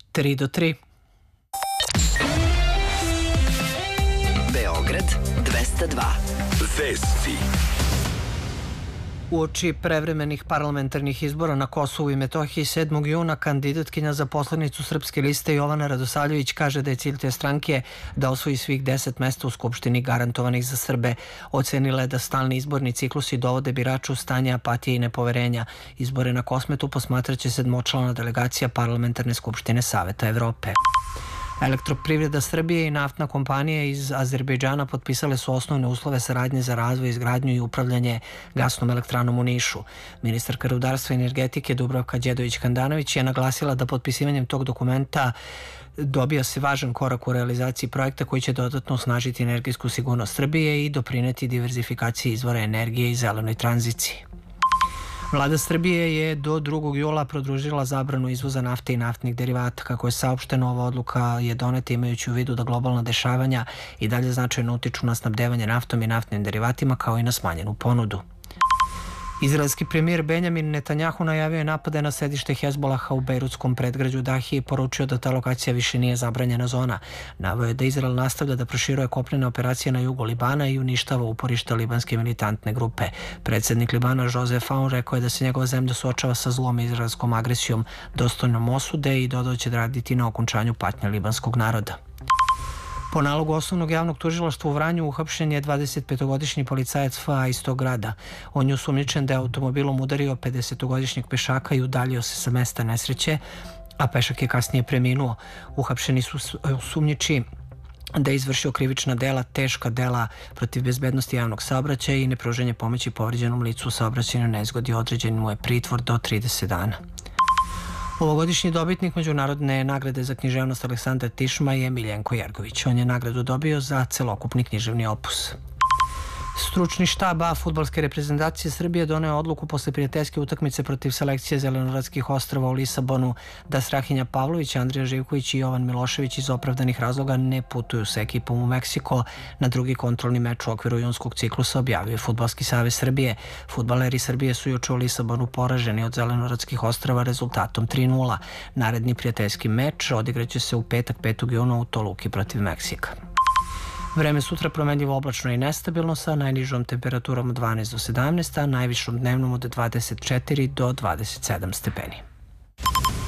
3-3. Beograd 202. Vesti. Uoči prevremenih parlamentarnih izbora na Kosovu i Metohiji 7. juna kandidatkinja za poslanicu Srpske liste Jovana Radosavljević kaže da je cilj te stranke da osvoji svih 10 mesta u Skupštini garantovanih za Srbe. Ocenila je da stalni izborni ciklusi dovode birača u stanje apatije i nepoverenja. Izbore na Kosmetu posmatraće 7-člana delegacija Parlamentarne skupštine Saveta Evrope. Elektroprivreda Srbije i naftna kompanija iz Azerbejdžana potpisale su osnovne uslove saradnje za razvoj, izgradnju i upravljanje gasnom elektranom u Nišu. Ministarka rudarstva i energetike Dubravka Đedović-Handanović je naglasila da potpisivanjem tog dokumenta dobija se važan korak u realizaciji projekta koji će dodatno osnažiti energetsku sigurnost Srbije i doprineti diverzifikaciji izvora energije i zelenoj tranziciji. Vlada Srbije je do 2. jula produžila zabranu izvoza nafte i naftnih derivata. Kako je saopšteno, ova odluka je doneta imajući u vidu da globalna dešavanja i dalje značajno utiču na snabdevanje naftom i naftnim derivatima kao i na smanjenu ponudu. Izraelski premijer Benjamin Netanjahu najavio je napade na sedište Hezbolaha u bejrutskom predgrađu Dahije i poručio da ta lokacija više nije zabranjena zona. Naveo je da Izrael nastavlja da proširuje kopnene operacije na jugu Libana i uništava uporište libanske militantne grupe. Predsednik Libana Joseph Aoun rekao je da se njegova zemlja suočava sa zlom i izraelskom agresijom dostojnom osude i dodao će da raditi na okončanju patnje libanskog naroda. Po nalogu Osnovnog javnog tužilaštva u Vranju uhapšen je 25-godišnji policajac FA iz tog grada. On je osumnjičen da je automobilom udario 50-godišnjeg pešaka i udaljio se sa mesta nesreće, a pešak je kasnije preminuo. Uhapšeni su osumnjiči da je izvršio krivična dela, teška dela protiv bezbednosti javnog saobraćaja i nepružanje pomoći povređenom licu u saobraćajnoj nezgodi. Određen mu je pritvor do 30 dana. Ovogodišnji dobitnik međunarodne nagrade za književnost Aleksandar Tišma je Miljenko Jergović. On je nagradu dobio za celokupni književni opus. Stručni štab A fudbalske reprezentacije Srbije doneo odluku posle prijateljske utakmice protiv selekcije Zelenoradskih ostrava u Lisabonu da Strahinja Pavlović, Andrija Živković i Jovan Milošević iz opravdanih razloga ne putuju sa ekipom u Meksiko na drugi kontrolni meč u okviru junskog ciklusa, objavio je Fudbalski savez Srbije. Fudbaleri Srbije su juče u Lisabonu poraženi od Zelenoradskih ostrava rezultatom 3-0. Naredni prijateljski meč odigraće se u petak 5. juna u Toluki protiv Meksika. Vreme sutra promenljivo, oblačno i nestabilno sa najnižom temperaturom od 12 do 17, a najvišom dnevnom od 24 do 27 stepeni.